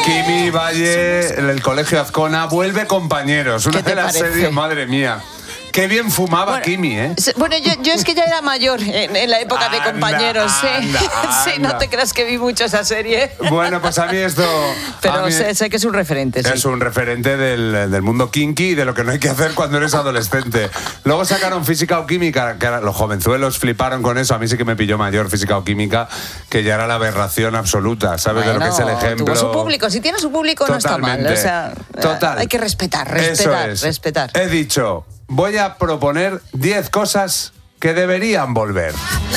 Kimi, Valle, el Colegio Azcona, vuelve Compañeros. Una de las series, madre mía. Qué bien fumaba Kimi, ¿eh? Bueno, yo es que ya era mayor en la época de Compañeros, ¿eh? Sí, no te creas que vi mucho esa serie. Bueno, pues a mí esto... Pero sé que es un referente, sí. Es un referente del mundo kinky y de lo que no hay que hacer cuando eres adolescente. Luego sacaron Física o Química, que los jovenzuelos fliparon con eso. A mí sí que me pilló mayor Física o Química, que ya era la aberración absoluta, ¿sabes? Bueno, de lo que es el ejemplo. Tuvo su público. Si tiene su público, totalmente, no está mal. O sea, total. Hay que respetar. He dicho... Voy a proponer 10 cosas que deberían volver.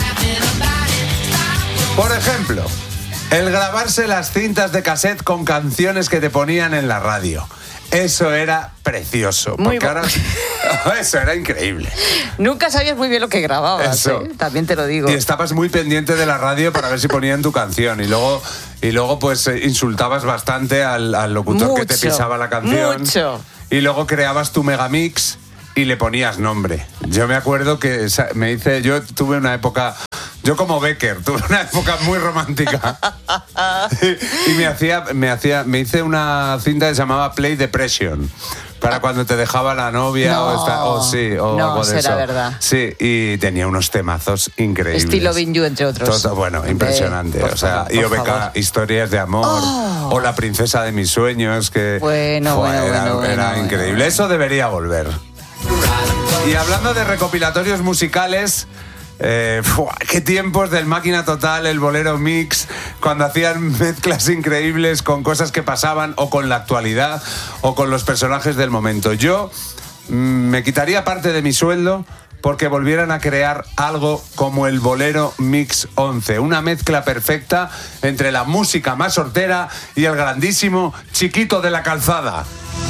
Por ejemplo, el grabarse las cintas de cassette con canciones que te ponían en la radio. Eso era precioso. Porque ahora eso era increíble. Nunca sabías muy bien lo que grababas, ¿eh? También te lo digo. Y estabas muy pendiente de la radio para ver si ponían tu canción. Y luego pues insultabas bastante al locutor que te pisaba la canción. Mucho. Y luego creabas tu megamix y le ponías nombre. Yo me acuerdo que yo tuve una época, yo como Becker, tuve una época muy romántica. y me hice una cinta que se llamaba Play Depression. Para cuando te dejaba la novia o algo de eso. Será verdad. Sí, y tenía unos temazos increíbles. Estilo Loving You, entre otros. Bueno, impresionante. Y OBK, Historias de Amor, o La Princesa de mis Sueños, que era increíble. Eso debería volver. Y hablando de recopilatorios musicales, qué tiempos del Máquina Total, el Bolero Mix, cuando hacían mezclas increíbles con cosas que pasaban o con la actualidad o con los personajes del momento. Yo me quitaría parte de mi sueldo porque volvieran a crear algo como el Bolero Mix 11, una mezcla perfecta entre la música más hortera y el grandísimo Chiquito de la Calzada.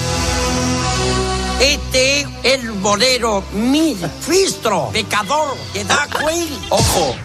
Este es el bolero mil fistro, pecador, que da cuenta. ¡Ojo!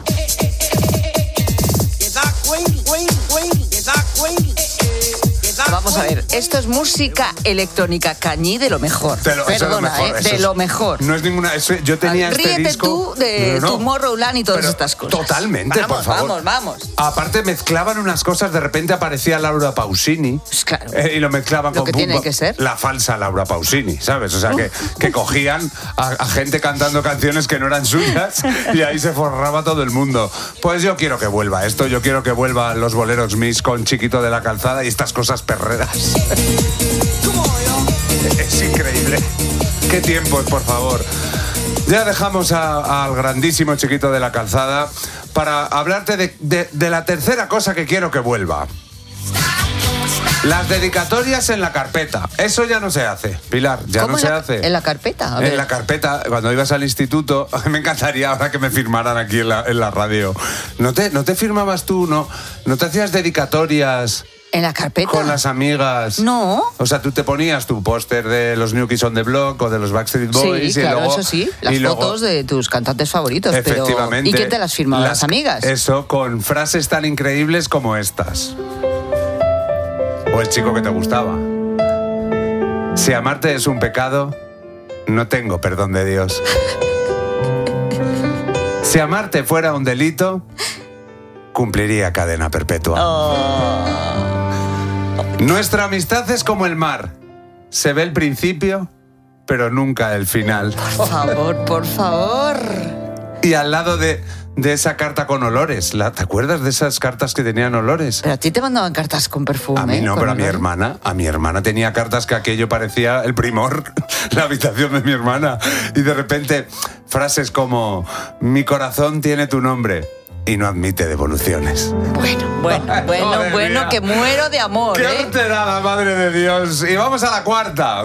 Que da cuenta. Vamos a ver, esto es música electrónica cañí de lo mejor. De lo mejor. No es ninguna... yo tenía Ríete este disco... tú de Tomorrowland y todas estas cosas. Totalmente, por favor. Vamos. Aparte mezclaban unas cosas, de repente aparecía Laura Pausini. Pues claro. Y lo mezclaban lo con... que tiene que ser. La falsa Laura Pausini, ¿sabes? O sea, que cogían a gente cantando canciones que no eran suyas y ahí se forraba todo el mundo. Pues yo quiero que vuelva esto, yo quiero que vuelvan los boleros mix con Chiquito de la Calzada y estas cosas perreras. Es increíble. Qué tiempos, por favor. Ya dejamos al grandísimo Chiquito de la Calzada para hablarte de la tercera cosa que quiero que vuelva. Las dedicatorias en la carpeta. Eso ya no se hace, Pilar, ya no se hace. ¿En la carpeta? En la carpeta, cuando ibas al instituto, me encantaría ahora que me firmaran aquí en la radio. ¿No te firmabas tú? ¿No te hacías dedicatorias? ¿En la carpeta? Con las amigas. No. O sea, tú te ponías tu póster de los New Kids on the Block o de los Backstreet Boys. Sí, y claro, luego, eso sí. Las fotos de tus cantantes favoritos. Efectivamente. ¿Y quién te las firmaba? ¿Las amigas? Eso, con frases tan increíbles como estas. O el chico que te gustaba. Si amarte es un pecado, no tengo perdón de Dios. Si amarte fuera un delito, cumpliría cadena perpetua. Nuestra amistad es como el mar. Se ve el principio, pero nunca el final. Por favor, por favor. Y al lado de esa carta con olores, ¿te acuerdas de esas cartas que tenían olores? Pero a ti te mandaban cartas con perfume. A mí no, pero olores. a mi hermana tenía cartas que aquello parecía el Primor, la habitación de mi hermana. Y de repente, frases como: mi corazón tiene tu nombre y no admite devoluciones. Bueno, que muero de amor. ¡Qué alterada, madre de Dios! Y vamos a la cuarta.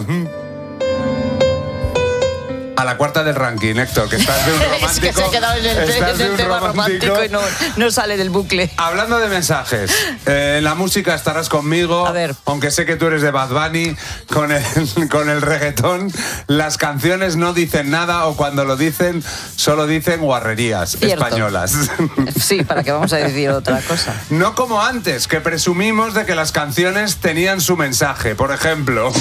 A la cuarta del ranking, Héctor, que estás de un romántico. Es que se ha quedado en el tema romántico y no sale del bucle. Hablando de mensajes, en la música estarás conmigo. A ver. Aunque sé que tú eres de Bad Bunny, con el reggaetón, las canciones no dicen nada, o cuando lo dicen, solo dicen guarrerías españolas. Sí, ¿para qué vamos a decir otra cosa? No como antes, que presumimos de que las canciones tenían su mensaje. Por ejemplo...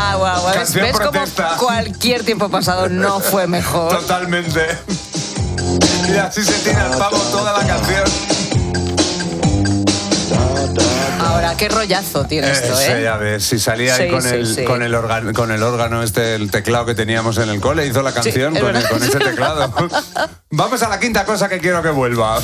¿Ves protesta. Como cualquier tiempo pasado no fue mejor? Totalmente. Y así se tira el pavo toda la canción. Ahora, qué rollazo tiene esto, ¿eh? Ya ves, si salía ahí con el órgano el teclado que teníamos en el cole, hizo la canción con ese teclado. Vamos a la quinta cosa que quiero que vuelva.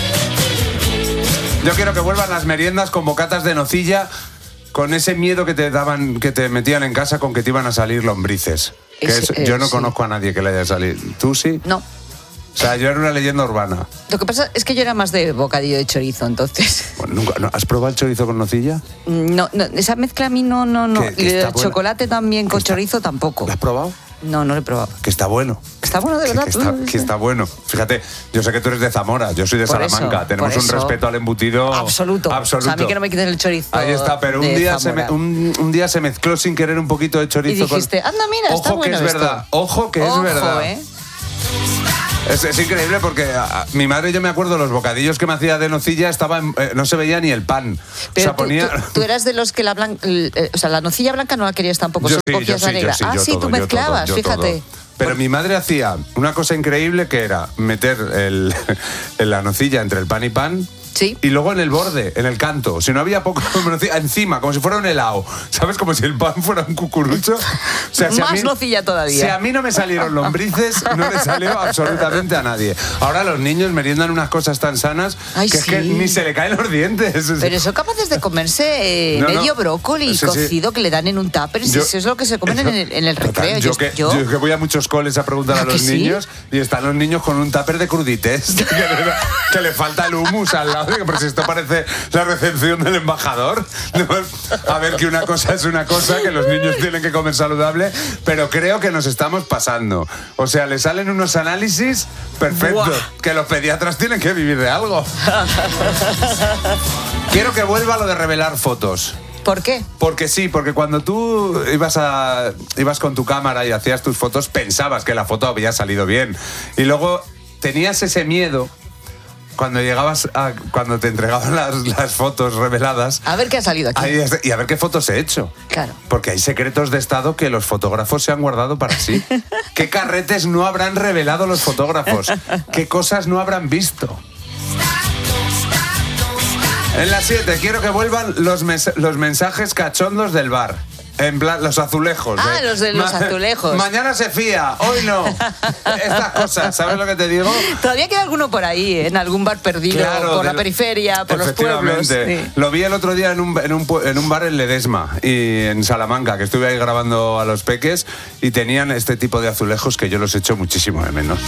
Yo quiero que vuelvan las meriendas con bocatas de nocilla, con ese miedo que te daban, que te metían en casa con que te iban a salir lombrices. Yo no conozco a nadie que le haya salido. ¿Tú sí? No. O sea, yo era una leyenda urbana. Lo que pasa es que yo era más de bocadillo de chorizo, entonces. Bueno, ¿has probado el chorizo con nocilla? No, esa mezcla a mí no. Y el chocolate también con chorizo tampoco. ¿Lo has probado? No lo he probado. Que está bueno. Está bueno, de verdad. Que está bueno. Fíjate, yo sé que tú eres de Zamora, yo soy de Salamanca. Tenemos un respeto al embutido absoluto. O sea, a mí que no me quiten el chorizo. Ahí está, pero un día se mezcló sin querer un poquito de chorizo. Y dijiste, anda, mira, está bueno esto. Ojo que es verdad. Es increíble porque mi madre, yo me acuerdo, los bocadillos que me hacía de nocilla no se veía ni el pan. Pero o sea, tú eras de los que la nocilla blanca no la querías tampoco, solo cogías la negra. Tú mezclabas, fíjate. Pero mi madre hacía una cosa increíble que era meter la nocilla entre el pan y pan. Sí. Y luego en el borde, en el canto. Si no había poco, encima, como si fuera un helado. ¿Sabes? Como si el pan fuera un cucurucho. O sea, más nocilla todavía. Si a mí no me salieron lombrices, no le salió absolutamente a nadie. Ahora los niños meriendan unas cosas tan sanas es que ni se le caen los dientes. Pero son capaces de comerse medio brócoli cocido que le dan en un tupper. Eso es lo que se comen en el recreo. Yo que voy a muchos coles a preguntar a los niños y están los niños con un tupper de crudités que le falta el hummus al lado. Pero si esto parece la recepción del embajador. A ver, que una cosa es una cosa, que los niños tienen que comer saludable, pero creo que nos estamos pasando. O sea, le salen unos análisis perfectos. ¡Buah! Que los pediatras tienen que vivir de algo. Quiero que vuelva lo de revelar fotos. ¿Por qué? Porque cuando tú ibas con tu cámara y hacías tus fotos, pensabas que la foto había salido bien. Y luego tenías ese miedo cuando te entregaban las fotos reveladas. A ver qué ha salido aquí. Y a ver qué fotos he hecho. Claro. Porque hay secretos de Estado que los fotógrafos se han guardado para sí. ¿Qué carretes no habrán revelado los fotógrafos? ¿Qué cosas no habrán visto? En la 7, quiero que vuelvan los mensajes cachondos del bar. En plan, los azulejos. Los de los azulejos. Mañana se fía, hoy no. Estas cosas, ¿sabes lo que te digo? Todavía queda alguno por ahí, en algún bar perdido, por la periferia, por los pueblos. Sí. Lo vi el otro día en un bar en Ledesma y en Salamanca, que estuve ahí grabando a los peques y tenían este tipo de azulejos que yo los echo muchísimo de menos.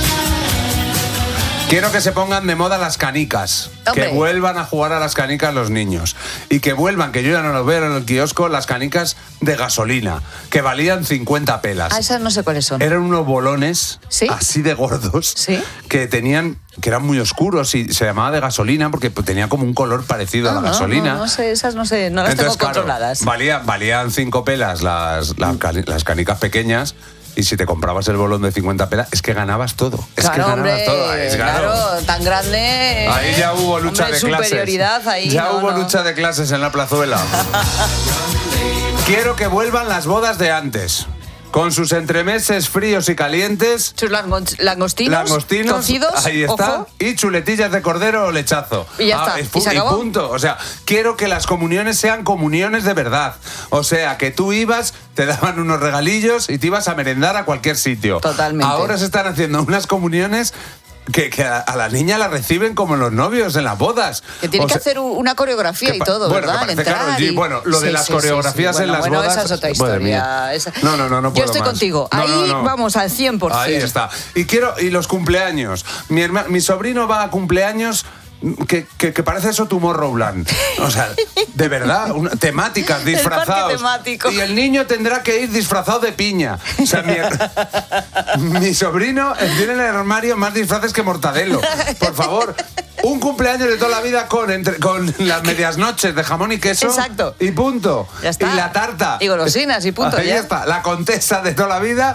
Quiero que se pongan de moda las canicas. ¡Hombre! Que vuelvan a jugar a las canicas los niños. Y que vuelvan, que yo ya no lo veo en el kiosco, las canicas de gasolina, que valían 50 pelas. Esas no sé cuáles son. Eran unos bolones, ¿sí?, así de gordos, ¿sí?, que eran muy oscuros y se llamaba de gasolina porque tenía como un color parecido a la gasolina. No sé, esas no sé, no las tengo controladas. Valían 5 pelas las canicas pequeñas. Y si te comprabas el bolón de 50 pelas, es que ganabas todo. Hombre, claro, tan grande. Ahí ya hubo lucha de superioridad clases. Ahí, hubo lucha de clases en la plazuela. Quiero que vuelvan las bodas de antes. Con sus entremeses fríos y calientes. Sus langostinos cocidos. Ahí está. Ojo. Y chuletillas de cordero o lechazo. Y ya está. Y se acabó. Punto. O sea, quiero que las comuniones sean comuniones de verdad. O sea, que tú ibas, te daban unos regalillos y te ibas a merendar a cualquier sitio. Totalmente. Ahora se están haciendo unas comuniones que a la niña la reciben como los novios en las bodas. Que tiene que hacer una coreografía y todo, ¿verdad? Lo de las coreografías en las bodas. Esa es otra historia. No puedo. Yo estoy contigo. Ahí vamos al 100%. Ahí está. Y los cumpleaños. Mi sobrino va a cumpleaños que parece eso Tomorrowland. O sea, de verdad, temáticas, disfrazados. Y el niño tendrá que ir disfrazado de piña. O sea, mi sobrino tiene en el armario más disfraces que Mortadelo. Por favor, un cumpleaños de toda la vida con las medias noches de jamón y queso. Exacto. Y punto. Ya está. Y la tarta. Y golosinas y punto. Ahí ya está. La contesa de toda la vida.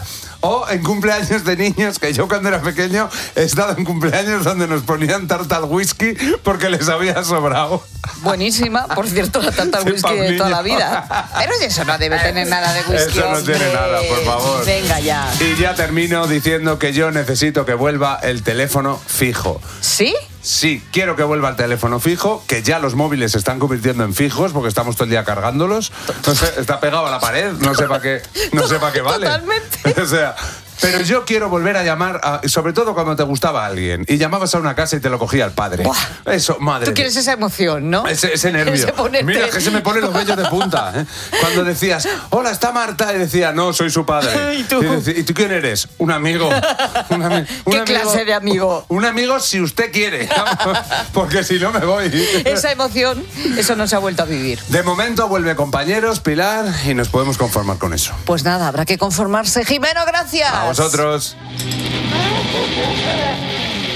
O en cumpleaños de niños, que yo cuando era pequeño he estado en cumpleaños donde nos ponían tarta al whisky porque les había sobrado. Buenísima, por cierto, la tarta al whisky de toda la vida. Pero eso no debe tener nada de whisky. Eso no tiene nada, por favor. Venga ya. Y ya termino diciendo que yo necesito que vuelva el teléfono fijo. ¿Sí? Sí, quiero que vuelva el teléfono fijo, que ya los móviles se están convirtiendo en fijos porque estamos todo el día cargándolos. No sé, está pegado a la pared, no sé para qué vale. Totalmente. O sea, pero yo quiero volver a llamar, sobre todo cuando te gustaba alguien y llamabas a una casa y te lo cogía el padre. Buah. Eso, madre. Tú quieres esa emoción, ¿no? Ese nervio. Mira que se me ponen los vellos de punta. Cuando decías, hola, está Marta, y decía, no, soy su padre. ¿Y tú? ¿Y tú quién eres? Un amigo. ¿Qué clase de amigo? Un amigo si usted quiere, porque si no me voy. Esa emoción, eso no se ha vuelto a vivir. De momento vuelve compañeros, Pilar, y nos podemos conformar con eso. Pues nada, habrá que conformarse. Jimeno, gracias. A vosotros.